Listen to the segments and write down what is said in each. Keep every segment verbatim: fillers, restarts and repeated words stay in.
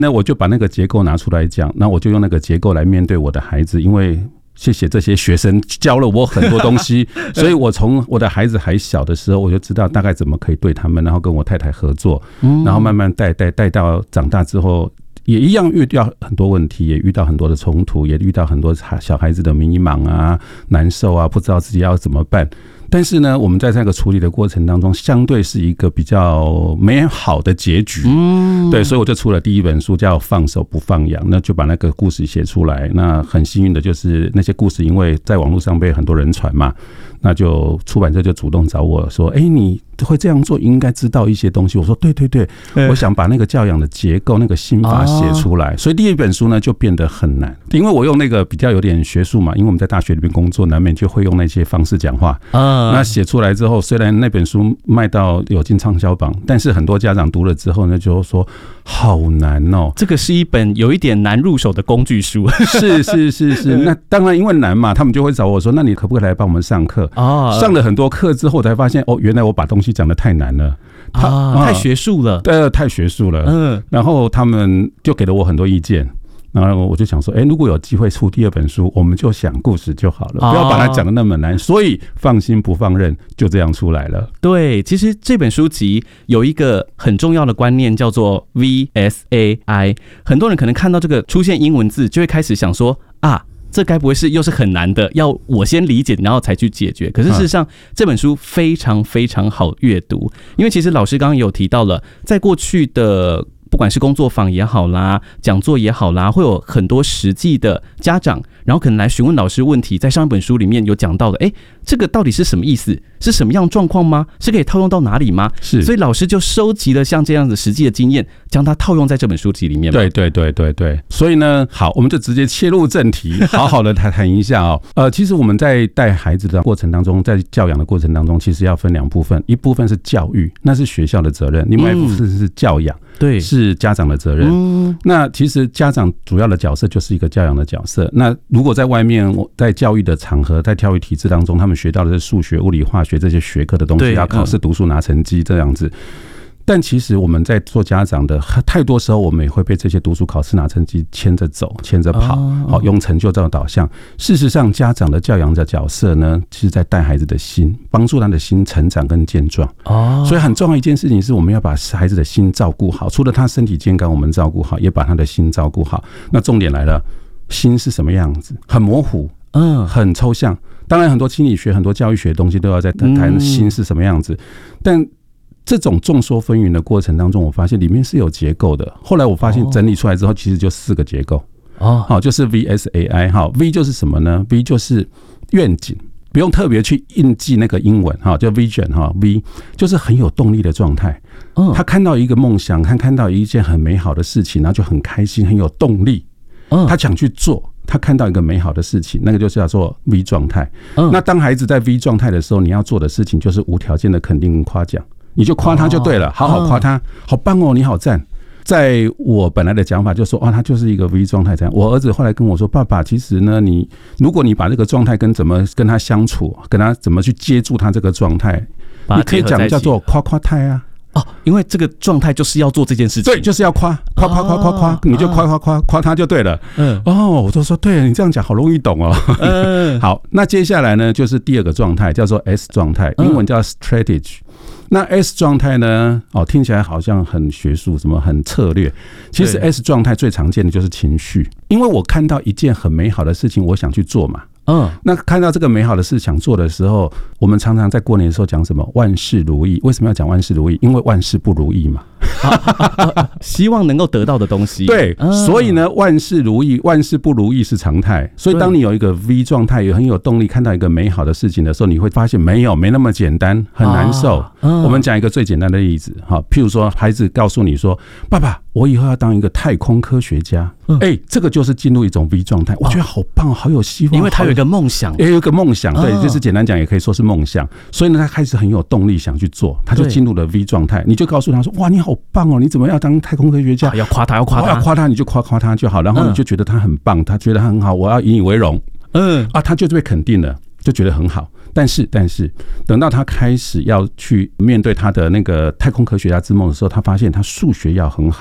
那我就把那个结构拿出来讲，那我就用那个结构来面对我的孩子，因为谢谢这些学生教了我很多东西，所以我从我的孩子还小的时候，我就知道大概怎么可以对他们，然后跟我太太合作，然后慢慢带带带到长大之后，也一样遇到很多问题，也遇到很多的冲突，也遇到很多小孩子的迷茫啊、难受啊，不知道自己要怎么办。但是呢，我们在这个处理的过程当中，相对是一个比较美好的结局。嗯，对，所以我就出了第一本书，叫《放手不放羊》，那就把那个故事写出来。那很幸运的就是那些故事，因为在网络上被很多人传嘛，那就出版社就主动找我说：“哎、欸，你会这样做，应该知道一些东西。”我说：“对对对，我想把那个教养的结构、那个心法写出来。”所以第一本书呢就变得很难，因为我用那个比较有点学术嘛，因为我们在大学里面工作，难免就会用那些方式讲话。那写出来之后，虽然那本书卖到有进畅销榜，但是很多家长读了之后呢，就说好难哦。 这个是一本有一点难入手的工具书。 是是是是，那当然因为难嘛，他们就会找我说：“那你可不可以来帮我们上课？”哦，上了很多课之后，我才发现哦，原来我把东西讲得太难了， 啊，太学术了， 对，太学术了。嗯，然后他们就给了我很多意见。然后我就想说，哎、欸，如果有机会出第二本书，我们就想故事就好了，不要把它讲得那么难。所以放心不放任就这样出来了。 对，其实这本书籍有一个很重要的观念叫做 V S A I， 很多人可能看到这个出现英文字，就会开始想说啊，这该不会是又是很难的，要我先理解然后才去解决。可是事实上这本书非常非常好阅读，因为其实老师刚刚有提到了，在过去的不管是工作坊也好啦，讲座也好啦，会有很多实际的家长，然后可能来询问老师问题，在上一本书里面有讲到的，哎，这个到底是什么意思？是什么样状况吗？是可以套用到哪里吗？是，所以老师就收集了像这样的实际的经验，将它套用在这本书籍里面。 对对对对对，所以呢，好，我们就直接切入正题，好好的谈谈一下哦。呃，其实我们在带孩子的过程当中，在教养的过程当中，其实要分两部分，一部分是教育，那是学校的责任；另外一部分是教养，对、嗯，是家长的责任。嗯，那其实家长主要的角色就是一个教养的角色。那如果在外面，在教育的场合，在教育体制当中，他们学到的是数学、物理、化学这些学科的东西，要考试、读书、拿成绩这样子。但其实我们在做家长的，太多时候我们也会被这些读书、考试、拿成绩牵着走、牵着跑，好用成就这种导向。事实上，家长的教养的角色呢，是在带孩子的心，帮助他的心成长跟健壮。哦，所以很重要一件事情是，我们要把孩子的心照顾好。除了他身体健康，我们照顾好，也把他的心照顾好。那重点来了，心是什么样子？很模糊，嗯，很抽象。当然，很多心理学、很多教育学的东西都要在谈心是什么样子，但这种众说纷纭的过程当中，我发现里面是有结构的。后来我发现整理出来之后，其实就四个结构。哦，好，就是 V S A I 哈 ，V 就是什么呢 ？V 就是愿景，不用特别去印记那个英文哈，叫 Vision 哈 ，V 就是很有动力的状态。嗯，他看到一个梦想，看看到一件很美好的事情，然后就很开心，很有动力。嗯，他想去做。他看到一个美好的事情，那个就是叫做 V 状态。嗯，那当孩子在 V 状态的时候，你要做的事情就是无条件的肯定跟夸奖，你就夸他就对了，好好夸他，好棒哦，你好赞。在我本来的讲法就说，哦，他就是一个 V 状态这样。我儿子后来跟我说，爸爸，其实呢，你如果你把这个状态跟怎么跟他相处，跟他怎么去接住他这个状态，你可以讲叫做夸夸态啊。 哦，因为这个状态就是要做这件事情， 对，就是要夸夸夸夸夸夸，你就夸夸夸夸他就对了。嗯，哦，我就说，对你这样讲好容易懂哦。嗯，好，那接下来呢，就是第二个状态，叫做 S 状态，英文叫 strategy。那 S 状态呢，哦，听起来好像很学术，什么很策略。其实 S 状态最常见的就是情绪，因为我看到一件很美好的事情，我想去做嘛。嗯，那看到这个美好的事想做的时候，我们常常在过年的时候讲什么万事如意？为什么要讲万事如意？因为万事不如意嘛。 希望能够得到的东西， 对，所以呢，万事如意，万事不如意是常态。所以当你有一个 V 状态，也很有动力，看到一个美好的事情的时候，你会发现没有，没那么简单，很难受。啊嗯、我们讲一个最简单的例子，哈，譬如说，孩子告诉你说：“爸爸，我以后要当一个太空科学家。”哎、欸，这个就是进入一种 V 状态，我觉得好棒，好有希望， 因为他有一个梦想， 也有一个梦想，对，就是简单讲也可以说是梦想。所以呢，他开始很有动力想去做，他就进入了 V 状态。你就告诉他说：“哇，你好棒哦，你怎么要当太空科学家？” 啊、要夸他，要夸他， 要夸他，你就夸夸他就好。然后你就觉得他很棒，他觉得他很好，我要以你为荣。嗯，啊，他就被肯定了，就觉得很好。但是，但是，等到他开始要去面对他的那个太空科学家之梦的时候，他发现他数学要很好。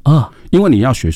啊， 因为你要学